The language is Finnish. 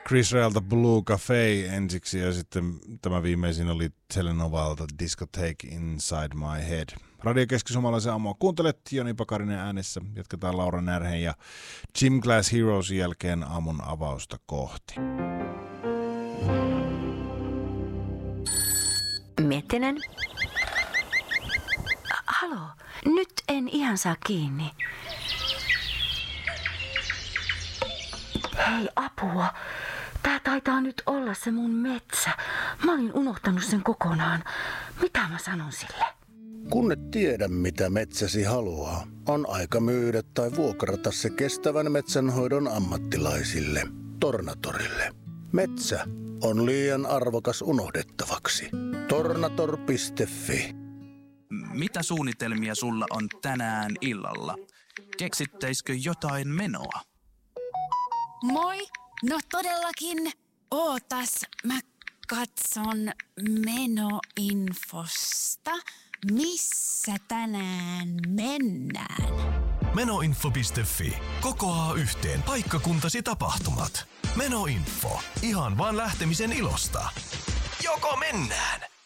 Chris Realta Blue Cafe ensiksi ja sitten tämä viimeisin oli Telenovalta Discotheque Inside My Head. Radio Keski-Suomalaisen aamua kuuntelet, Joni Pakarinen äänessä. Jatketaan Laura Närhen ja Gym Class Heroesin jälkeen aamun avausta kohti. Miettinen. Halo, nyt en ihan saa kiinni. Hei, apua. Tää taitaa nyt olla se mun metsä. Mä olin unohtanut sen kokonaan. Mitä mä sanon sille? Kun et tiedä, mitä metsäsi haluaa, on aika myydä tai vuokrata se kestävän metsänhoidon ammattilaisille, Tornatorille. Metsä on liian arvokas unohdettavaksi. Tornator.fi. Mitä suunnitelmia sulla on tänään illalla? Keksittäisikö jotain menoa? Moi! No todellakin. Ootas, mä katson menoinfosta. Missä tänään mennään? Menoinfo.fi. Kokoaa yhteen paikkakuntasi tapahtumat. Menoinfo. Ihan vaan lähtemisen ilosta. Joko mennään